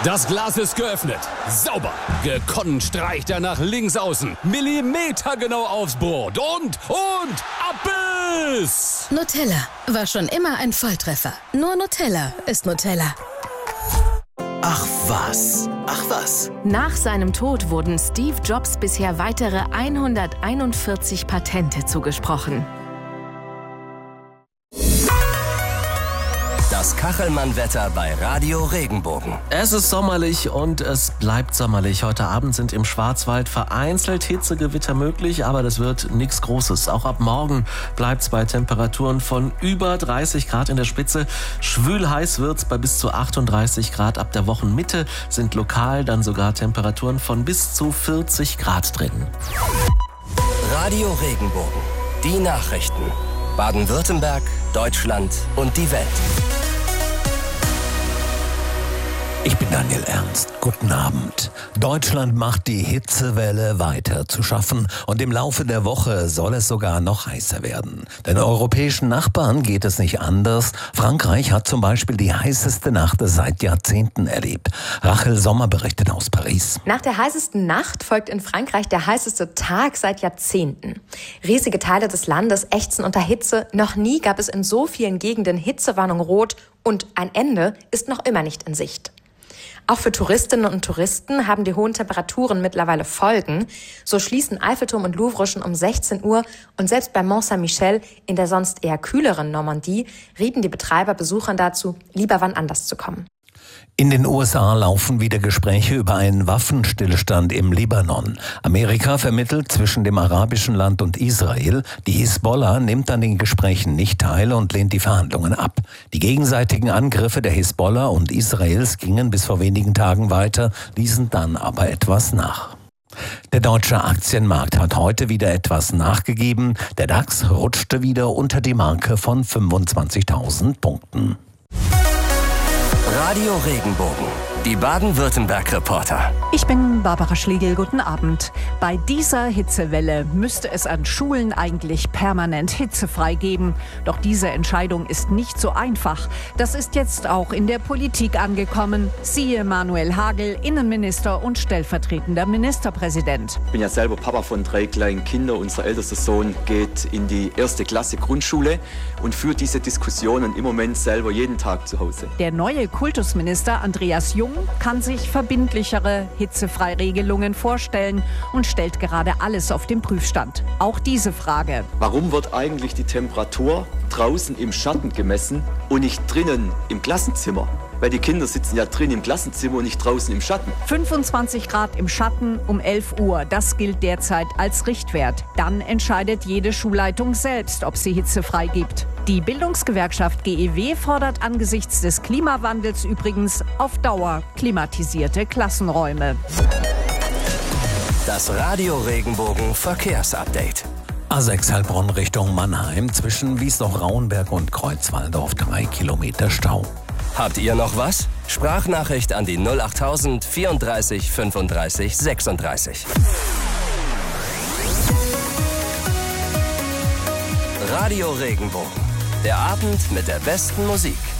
Das Glas ist geöffnet. Sauber. Gekonnt streicht er nach links außen. Millimetergenau aufs Brot. Und ab ist... Nutella war schon immer ein Volltreffer. Nur Nutella ist Nutella. Ach was. Nach seinem Tod wurden Steve Jobs bisher weitere 141 Patente zugesprochen. Das Kachelmann-Wetter bei Radio Regenbogen. Es ist sommerlich und es bleibt sommerlich. Heute Abend sind im Schwarzwald vereinzelt Hitzegewitter möglich, aber das wird nichts Großes. Auch ab morgen bleibt es bei Temperaturen von über 30 Grad in der Spitze. Schwül heiß wird's bei bis zu 38 Grad. Ab der Wochenmitte sind lokal dann sogar Temperaturen von bis zu 40 Grad drin. Radio Regenbogen. Die Nachrichten. Baden-Württemberg, Deutschland und die Welt. Ich bin Daniel Ernst. Guten Abend. Deutschland macht die Hitzewelle weiter zu schaffen und im Laufe der Woche soll es sogar noch heißer werden. Den europäischen Nachbarn geht es nicht anders. Frankreich hat zum Beispiel die heißeste Nacht seit Jahrzehnten erlebt. Rachel Sommer berichtet aus Paris. Nach der heißesten Nacht folgt in Frankreich der heißeste Tag seit Jahrzehnten. Riesige Teile des Landes ächzen unter Hitze. Noch nie gab es in so vielen Gegenden Hitzewarnung rot und ein Ende ist noch immer nicht in Sicht. Auch für Touristinnen und Touristen haben die hohen Temperaturen mittlerweile Folgen. So schließen Eiffelturm und Louvre schon um 16 Uhr und selbst bei Mont Saint-Michel in der sonst eher kühleren Normandie rieten die Betreiber Besuchern dazu, lieber wann anders zu kommen. In den USA laufen wieder Gespräche über einen Waffenstillstand im Libanon. Amerika vermittelt zwischen dem arabischen Land und Israel. Die Hisbollah nimmt an den Gesprächen nicht teil und lehnt die Verhandlungen ab. Die gegenseitigen Angriffe der Hisbollah und Israels gingen bis vor wenigen Tagen weiter, ließen dann aber etwas nach. Der deutsche Aktienmarkt hat heute wieder etwas nachgegeben. Der DAX rutschte wieder unter die Marke von 25.000 Punkten. Radio Regenbogen. Die Baden-Württemberg-Reporter. Ich bin Barbara Schlegel, guten Abend. Bei dieser Hitzewelle müsste es an Schulen eigentlich permanent hitzefrei geben. Doch diese Entscheidung ist nicht so einfach. Das ist jetzt auch in der Politik angekommen. Siehe Manuel Hagel, Innenminister und stellvertretender Ministerpräsident. Ich bin ja selber Papa von 3 kleinen Kindern. Unser ältester Sohn geht in die 1. Klasse Grundschule und führt diese Diskussionen im Moment selber jeden Tag zu Hause. Der neue Kultusminister Andreas Jung kann sich verbindlichere Hitzefreiregelungen vorstellen und stellt gerade alles auf den Prüfstand. Auch diese Frage. Warum wird eigentlich die Temperatur draußen im Schatten gemessen und nicht drinnen im Klassenzimmer? Weil die Kinder sitzen ja drin im Klassenzimmer und nicht draußen im Schatten. 25 Grad im Schatten um 11 Uhr, das gilt derzeit als Richtwert. Dann entscheidet jede Schulleitung selbst, ob sie hitzefrei gibt. Die Bildungsgewerkschaft GEW fordert angesichts des Klimawandels übrigens auf Dauer klimatisierte Klassenräume. Das Radio Regenbogen Verkehrsupdate. A6 Heilbronn Richtung Mannheim zwischen Wiesloch-Rauenberg und Kreuzwaldorf 3 Kilometer Stau. Habt ihr noch was? Sprachnachricht an die 08000 34 35 36. Radio Regenbogen. Der Abend mit der besten Musik.